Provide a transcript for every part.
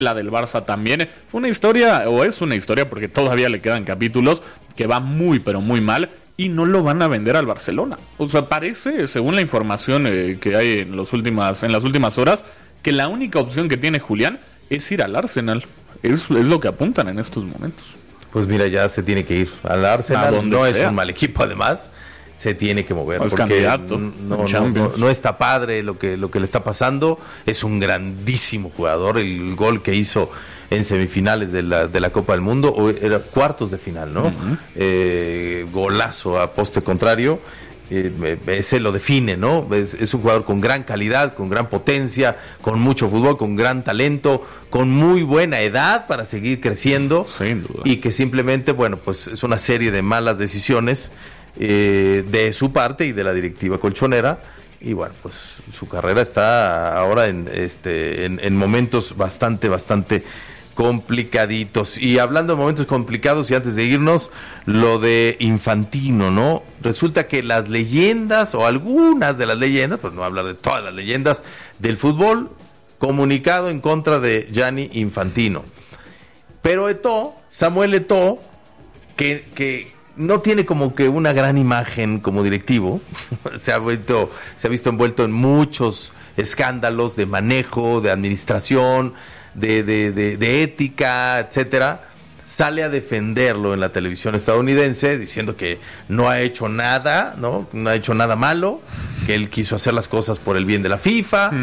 La del Barça también. Fue una historia, o es una historia, porque todavía le quedan capítulos, que va muy, pero muy mal, y no lo van a vender al Barcelona. O sea, parece, según la información que hay en las últimas horas, que la única opción que tiene Julián es ir al Arsenal. Es lo que apuntan en estos momentos. Pues mira, ya se tiene que ir al Arsenal. No sea. Es un mal equipo, además. Se tiene que mover. Es porque candidato. No está padre lo que le está pasando. Es un grandísimo jugador. El gol que hizo en semifinales de la Copa del Mundo, o era cuartos de final, ¿no? Golazo a poste contrario. Ese lo define, ¿no? Es un jugador con gran calidad, con gran potencia, con mucho fútbol, con gran talento, con muy buena edad para seguir creciendo. Sin duda. Y que simplemente, bueno, pues es una serie de malas decisiones de su parte y de la directiva colchonera. Y bueno, pues su carrera está ahora en momentos bastante complicaditos. Y hablando de momentos complicados, y antes de irnos, lo de Infantino, ¿no? Resulta que las leyendas, o algunas de las leyendas, pues no hablar de todas las leyendas del fútbol, comunicado en contra de Gianni Infantino. Pero Samuel Eto'o, que no tiene como que una gran imagen como directivo, se ha visto envuelto en muchos escándalos de manejo, de administración, de ética, etcétera, sale a defenderlo en la televisión estadounidense diciendo que no ha hecho nada, ¿no? No ha hecho nada malo, que él quiso hacer las cosas por el bien de la FIFA,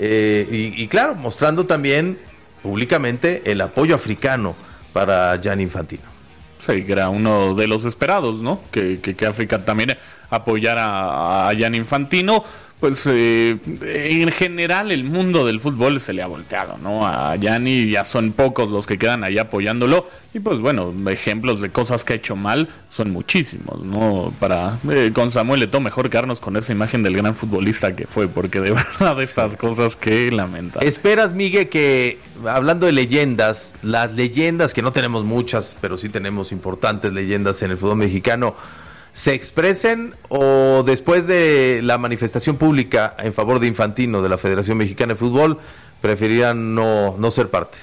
y claro, mostrando también públicamente el apoyo africano para Gianni Infantino. Sí, que era uno de los esperados, ¿no? Que África también apoyara a Gianni Infantino. Pues en general el mundo del fútbol se le ha volteado, ¿no? A Gianni ya son pocos los que quedan ahí apoyándolo. Y pues bueno, ejemplos de cosas que ha hecho mal son muchísimos, ¿no? Con Samuel Eto'o mejor quedarnos con esa imagen del gran futbolista que fue, porque de verdad estas cosas que lamentar. ¿Esperas, Miguel, que, hablando de leyendas, las leyendas, que no tenemos muchas, pero sí tenemos importantes leyendas en el fútbol mexicano, se expresen, o después de la manifestación pública en favor de Infantino de la Federación Mexicana de Fútbol, preferirían no ser parte?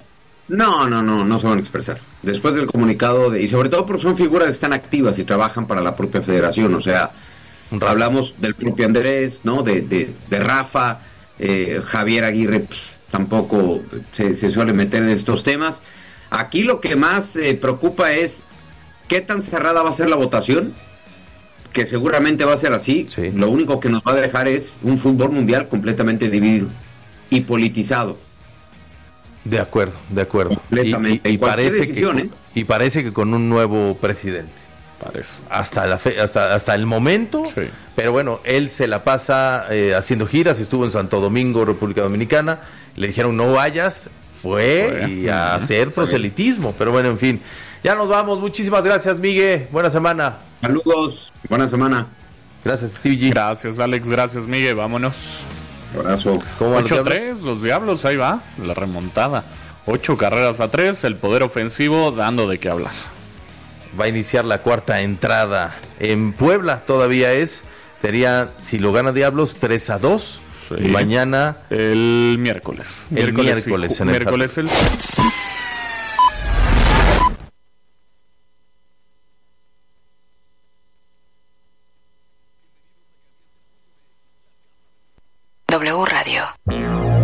No se van a expresar. Después del comunicado, y sobre todo porque son figuras que están activas y trabajan para la propia federación, o sea, hablamos del propio Andrés, ¿no? De Rafa, Javier Aguirre, pues, tampoco se suele meter en estos temas. Aquí lo que más preocupa es qué tan cerrada va a ser la votación, que seguramente va a ser así. Sí. Lo único que nos va a dejar es un fútbol mundial completamente dividido y politizado. De acuerdo. Completamente. Y parece que con un nuevo presidente. Parece. Hasta el momento. Sí. Pero bueno, él se la pasa haciendo giras. Estuvo en Santo Domingo, República Dominicana. Le dijeron no vayas. Fue y a hacer proselitismo. Pero bueno, en fin. Ya nos vamos. Muchísimas gracias, Miguel. Buena semana. Saludos. Buena semana. Gracias, Stevie G. Gracias, Alex. Gracias, Miguel. Vámonos. Abrazo. 8-3, los Diablos, ahí va, la remontada. 8 carreras a 3, el poder ofensivo dando de qué hablar. Va a iniciar la cuarta entrada en Puebla, todavía sería, si lo gana Diablos, 3-2. Sí. Y mañana el miércoles. El miércoles el